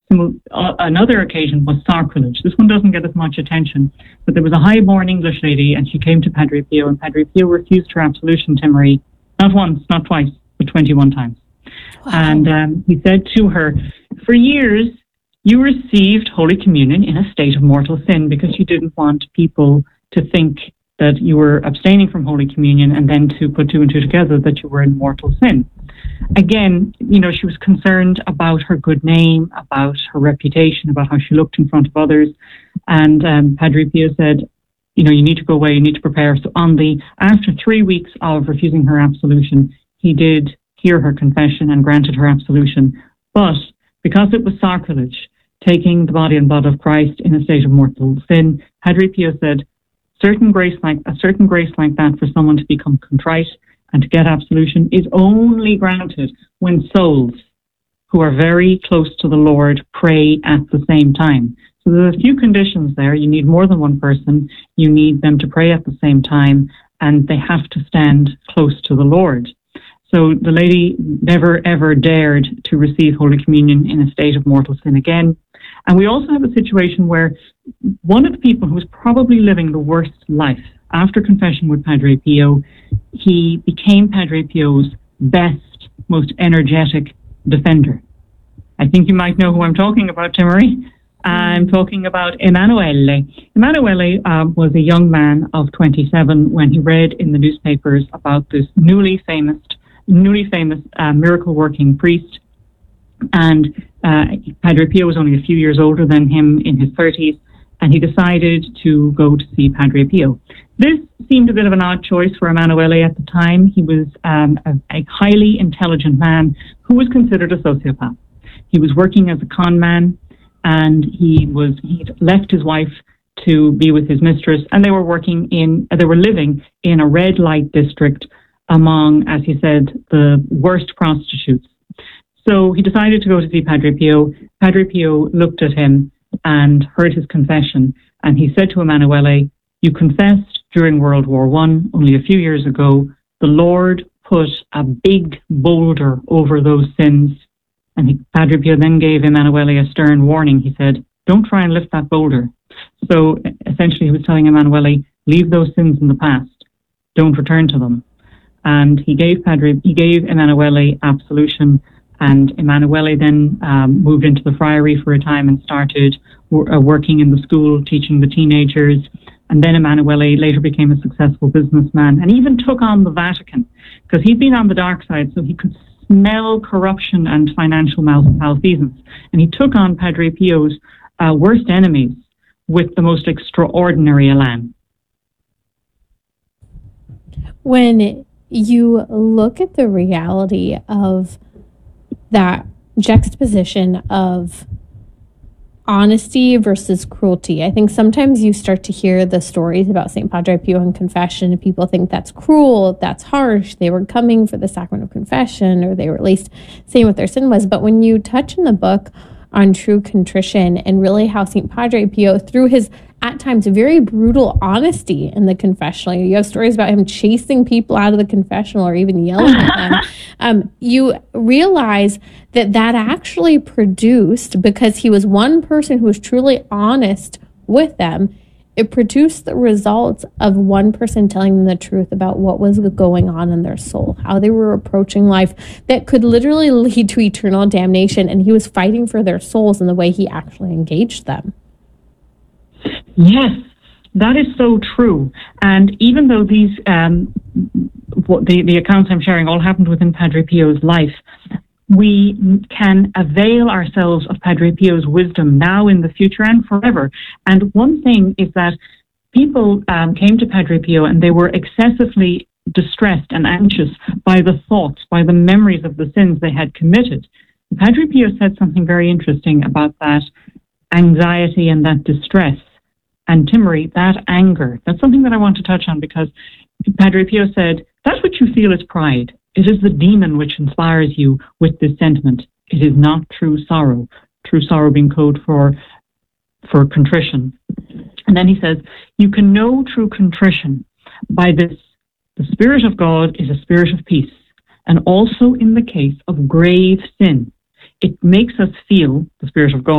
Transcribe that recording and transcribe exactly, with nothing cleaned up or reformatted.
Some, uh, another occasion was sacrilege. This one doesn't get as much attention, but there was a high-born English lady, and she came to Padre Pio, and Padre Pio refused her absolution, Timmery, not once, not twice, but twenty-one times. Wow. And um, he said to her, for years, you received Holy Communion in a state of mortal sin because you didn't want people to think that you were abstaining from Holy Communion and then to put two and two together that you were in mortal sin. Again, you know, she was concerned about her good name, about her reputation, about how she looked in front of others. And um, Padre Pio said, you know, you need to go away, you need to prepare. So on the, after three weeks of refusing her absolution, he did hear her confession and granted her absolution. But because it was sacrilege, taking the body and blood of Christ in a state of mortal sin, Padre Pio said, certain grace like a certain grace like that for someone to become contrite and to get absolution is only granted when souls who are very close to the Lord pray at the same time. So there's a few conditions there. You need more than one person. You need them to pray at the same time, and they have to stand close to the Lord. So the lady never, ever dared to receive Holy Communion in a state of mortal sin again. And we also have a situation where one of the people who was probably living the worst life after confession with Padre Pio, he became Padre Pio's best, most energetic defender. I think you might know who I'm talking about, Timmery. I'm talking about Emanuele. Emanuele um, was a young man of twenty-seven when he read in the newspapers about this newly famous, newly famous uh, miracle-working priest. And uh, Padre Pio was only a few years older than him, in his thirties, and he decided to go to see Padre Pio. This seemed a bit of an odd choice for Emanuele at the time. He was um, a, a highly intelligent man who was considered a sociopath. He was working as a con man, and he was he'd left his wife to be with his mistress, and they were working in uh, they were living in a red light district among, as he said, the worst prostitutes. So he decided to go to see Padre Pio. Padre Pio looked at him and heard his confession, and he said to Emanuele, you confessed during World War One, only a few years ago. The Lord put a big boulder over those sins. And he, Padre Pio then gave Emanuele a stern warning. He said, don't try and lift that boulder. So essentially he was telling Emanuele, leave those sins in the past. Don't return to them. And he gave Padre, he gave Emanuele absolution. And Emanuele then um, moved into the friary for a time and started w- uh, working in the school, teaching the teenagers. And then Emanuele later became a successful businessman and even took on the Vatican because he'd been on the dark side, so he could smell corruption and financial mal- malfeasance. And he took on Padre Pio's uh, worst enemies with the most extraordinary elan. When you look at the reality of that juxtaposition of honesty versus cruelty, I think sometimes you start to hear the stories about Saint Padre Pio and confession, and people think that's cruel, that's harsh, they were coming for the sacrament of confession, or they were at least saying what their sin was. But when you touch in the book on true contrition and really how Saint Padre Pio, through his at times very brutal honesty in the confessional, you have stories about him chasing people out of the confessional or even yelling at them, um, you realize that that actually produced, because he was one person who was truly honest with them, it produced the results of one person telling them the truth about what was going on in their soul, how they were approaching life that could literally lead to eternal damnation. And he was fighting for their souls in the way he actually engaged them. Yes, that is so true. And even though these, um, what the, the accounts I'm sharing all happened within Padre Pio's life, we can avail ourselves of Padre Pio's wisdom now, in the future, and forever. And one thing is that people um, came to Padre Pio and they were excessively distressed and anxious by the thoughts, by the memories of the sins they had committed. Padre Pio said something very interesting about that anxiety and that distress. And Timmery, that anger, that's something that I want to touch on, because Padre Pio said, that which you feel is pride. It is the demon which inspires you with this sentiment. It is not true sorrow. True sorrow being code for, for contrition. And then he says, you can know true contrition by this. The Spirit of God is a spirit of peace. And also in the case of grave sin, it makes us feel, the Spirit of God,